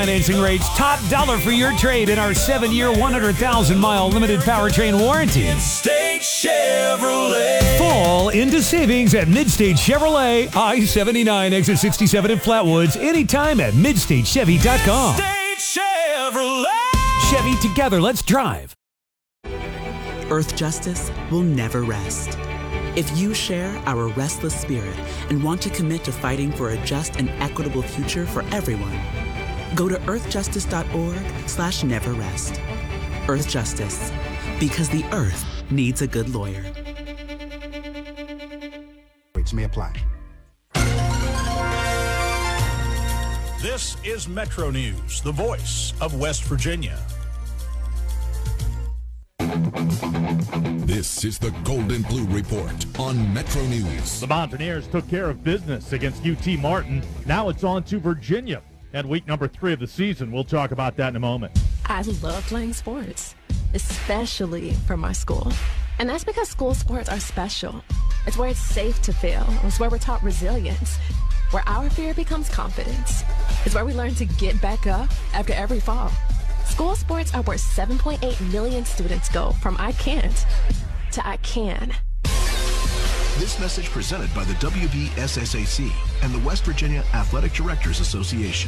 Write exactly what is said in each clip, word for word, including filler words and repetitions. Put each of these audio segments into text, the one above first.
financing rates, top dollar for your trade in our seven-year, one hundred thousand mile limited powertrain warranty. Midstate Chevrolet. Fall into savings at Midstate Chevrolet, I seventy-nine, exit sixty-seven in Flatwoods, anytime at midstate chevy dot com. Midstate Chevrolet. Chevy, together, let's drive. Earth Justice will never rest. If you share our restless spirit and want to commit to fighting for a just and equitable future for everyone, go to earthjustice.org slash never rest. Earth Justice, because the earth needs a good lawyer. Rates may apply. This is Metro News, the voice of West Virginia. This is the Golden Blue Report on Metro News. The Mountaineers took care of business against U T Martin. Now it's on to Virginia at week number three of the season. We'll talk about that in a moment. I love playing sports, especially for my school. And that's because school sports are special. It's where it's safe to fail. It's where we're taught resilience, where our fear becomes confidence. It's where we learn to get back up after every fall. School sports are where seven point eight million students go from I can't to I can. This message presented by the W V S S A C and the West Virginia Athletic Directors Association.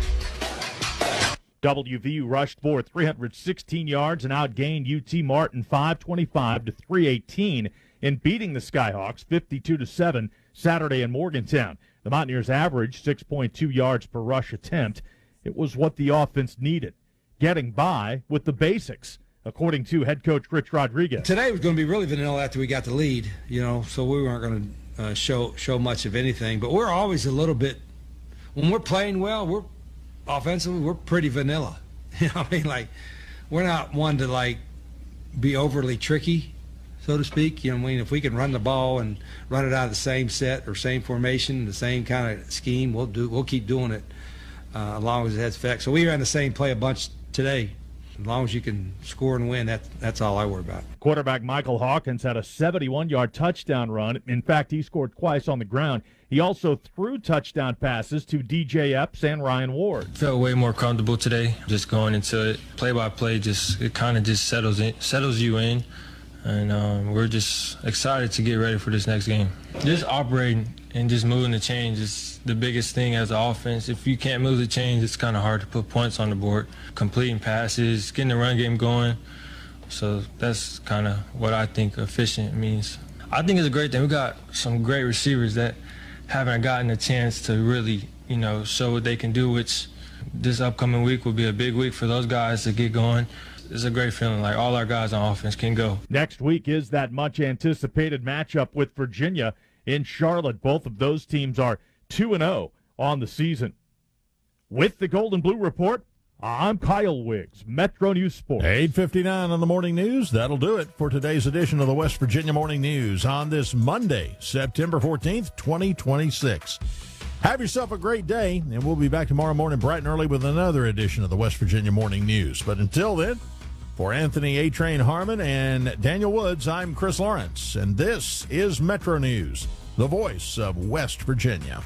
W V U rushed for three hundred sixteen yards and outgained U T Martin five twenty-five to three eighteen in beating the Skyhawks fifty-two to seven Saturday in Morgantown. The Mountaineers averaged six point two yards per rush attempt. It was what the offense needed, getting by with the basics, according to head coach Rich Rodriguez. Today was going to be really vanilla after we got the lead, you know, so we weren't going to uh, show show much of anything. But we're always a little bit, when we're playing well, we're offensively, we're pretty vanilla. You know what I mean? Like, we're not one to, like, be overly tricky, so to speak. You know what I mean? If we can run the ball and run it out of the same set or same formation, the same kind of scheme, we'll do. We'll keep doing it uh, as long as it has effect. So we ran the same play a bunch today. As long as you can score and win, that, that's all I worry about. Quarterback Michael Hawkins had a seventy-one-yard touchdown run. In fact, he scored twice on the ground. He also threw touchdown passes to D J Epps and Ryan Ward. Felt way more comfortable today, just going into it. Play-by-play, just it kind of just settles in, settles you in. And um, we're just excited to get ready for this next game. Just operating and just moving the chains is the biggest thing as an offense. If you can't move the chains, it's kind of hard to put points on the board. Completing passes, getting the run game going. So that's kind of what I think efficient means. I think it's a great thing. We got some great receivers that haven't gotten a chance to really, you know, show what they can do, which this upcoming week will be a big week for those guys to get going. It's a great feeling, like all our guys on offense can go. Next week is that much-anticipated matchup with Virginia in Charlotte. Both of those teams are two and oh on the season. With the Golden Blue Report, I'm Kyle Wiggs, Metro News Sports. eight fifty-nine on the Morning News. That'll do it for today's edition of the West Virginia Morning News on this Monday, September fourteenth, twenty twenty-six. Have yourself a great day, and we'll be back tomorrow morning bright and early with another edition of the West Virginia Morning News. But until then, for Anthony A-Train Harmon and Daniel Woods, I'm Chris Lawrence, and this is Metro News, the voice of West Virginia.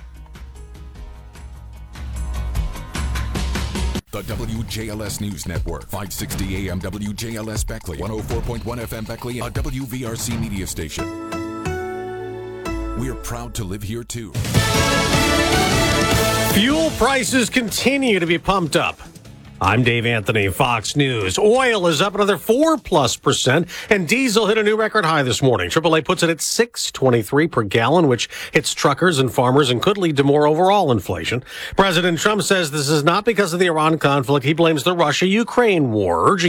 The W J L S News Network, five sixty A M W J L S Beckley, one oh four point one F M Beckley, a W V R C media station. We're proud to live here, too. Fuel prices continue to be pumped up. I'm Dave Anthony, Fox News. Oil is up another four plus percent, and diesel hit a new record high this morning. triple A puts it at six twenty-three per gallon, which hits truckers and farmers and could lead to more overall inflation. President Trump says this is not because of the Iran conflict. He blames the Russia-Ukraine war, urging